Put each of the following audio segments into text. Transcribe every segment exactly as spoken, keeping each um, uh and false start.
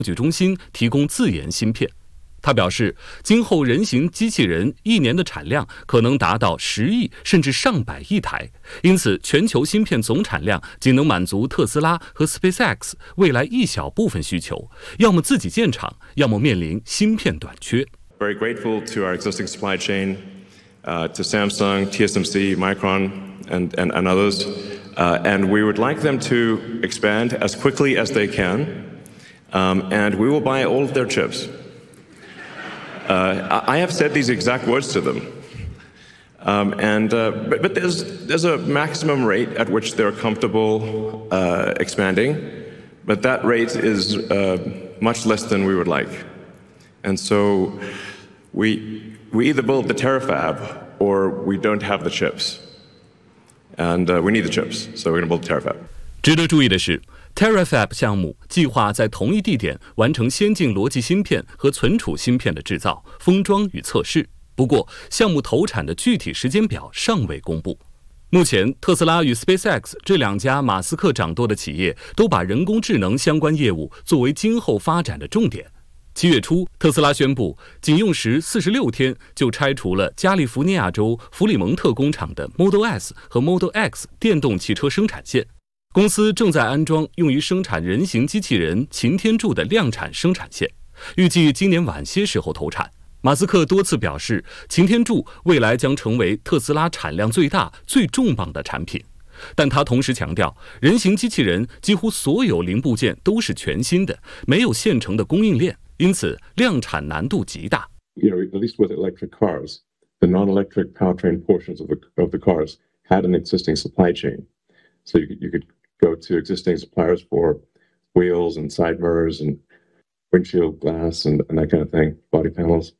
数据中心提供自研芯片。他表示，今后人形机器人一年的产量可能达到十亿甚至上百亿台，因此全球芯片总产量仅能满足特斯拉和 SpaceX 未来一小部分需求，要么自己建厂，要么面临芯片短缺。 Very grateful to our existing supply chain, uh, to Samsung, T S M C, Micron, and, and, and others, uh, and we would like them to expand as quickly as they can, um, and we will buy all of their chips.Uh, I have said these exact words to them, um, and uh, but, but there's there's a maximum rate at which they're comfortable uh, expanding, but that rate is uh, much less than we would like, and so we we either build the Terafab or we don't have the chips, and uh, we need the chips, so we're going to build the Terafab. 值得注意的是。Terafab 项目计划在同一地点完成先进逻辑芯片和存储芯片的制造、封装与测试。不过，项目投产的具体时间表尚未公布。目前，特斯拉与 SpaceX 这两家马斯克掌舵的企业都把人工智能相关业务作为今后发展的重点。七月初，特斯拉宣布，仅用时四十六天就拆除了加利福尼亚州弗里蒙特工厂的 Model S 和 Model X 电动汽车生产线。公司正在安装用于生产人形机器人擎天柱的量产生产线，预计今年晚些时候投产。马斯克多次表示，擎天柱未来将成为特斯拉产量最大、最重磅的产品。但他同时强调，人形机器人几乎所有零部件都是全新的，没有现成的供应链，因此量产难度极大。 You know, at least with electric cars, the non-electric powertrain portions of the of the cars had an existing supply chain, so you could, you could go to existing suppliers for wheels and side mirrors and windshield glass and, and that kind of thing, body panels.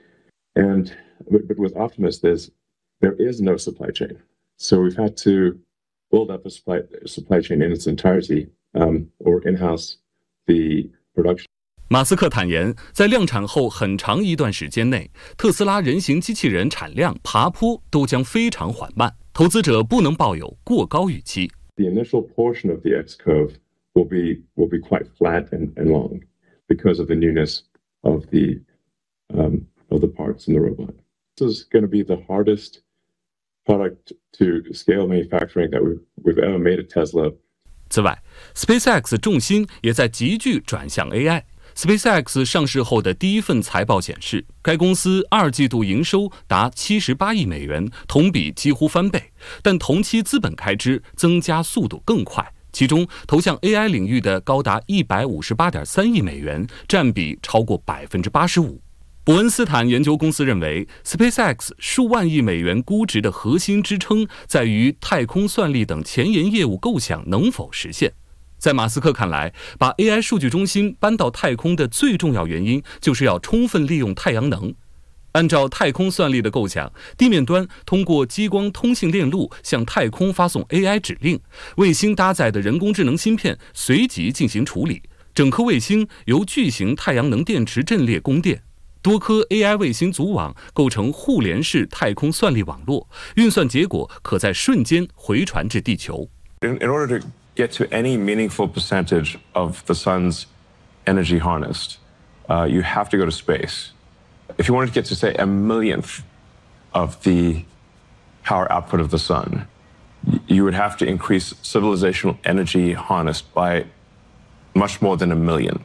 And but, but with Optimus, there's there is no supply chain, so we've had to build up a supply supply chain in its entirety, um, or in-house the production. 马斯克坦言，在量产后很长一段时间内，特斯拉人形机器人产量爬坡都将非常缓慢，投资者不能抱有过高预期。 The initial portion of the X curve will be will be quite flat and, and long because of the newness of the um, of the parts in the robot. This is going to be the hardest product to scale manufacturing that we've we've ever made at Tesla. 此外 ，SpaceX 重心也在急剧转向 A I。SpaceX 上市后的第一份财报显示，该公司二季度营收达七十八亿美元，同比几乎翻倍，但同期资本开支增加速度更快，其中投向 A I 领域的高达一百五十八点三亿美元，占比超过百分之八十五。伯恩斯坦研究公司认为 ，SpaceX 数万亿美元估值的核心支撑在于太空算力等前沿业务构想能否实现。在马斯克看来，把 A I 数据中心搬到太空的最重要原因，就是要充分利用太阳能。按照太空算力的构想，地面端通过激光通信链路向太空发送 A I 指令，卫星搭载的人工智能芯片随即进行处理，整颗卫星由巨型太阳能电池阵列供电。多颗 A I 卫星组网构成互联式太空算力网络，运算结果可在瞬间回传至地球。 In, in order to get to any meaningful percentage of the sun's energy harnessed, uh, you have to go to space. If you wanted to get to, say, a millionth of the power output of the sun, you would have to increase civilizational energy harnessed by much more than a million.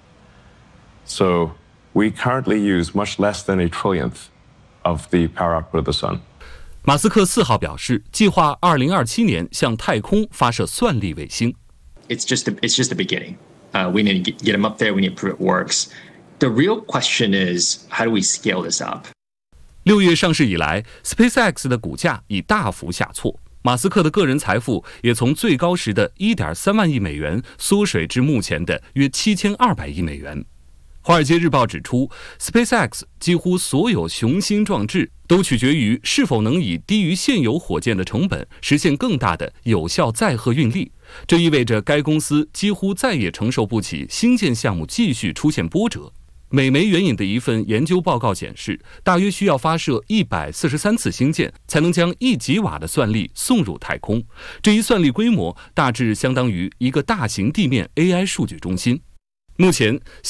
So we currently use much less than a trillionth of the power output of the sun. 马斯克四号表示，计划二零二七年向太空发射算力卫星。 It's just the, it's just the beginning. Uh, we need to get, get them up there. We need to prove it works. The real question is, how do we scale this up? 六月上市以来 ，SpaceX 的股价已大幅下挫，马斯克的个人财富也从最高时的一点三万亿美元缩水至目前的约七千二百亿美元。华尔街日报指出 ，SpaceX 几乎所有雄心壮志都取决于是否能以低于现有火箭的成本实现更大的有效载荷运力。这意味着该公司几乎再也承受不起新建项目继续出现波折。美媒援引的一份研究报告显示，大约需要发射一百四十三次星舰，才能将一吉瓦的算力送入太空。这一算力规模大致相当于一个大型地面 A I 数据中心。 目前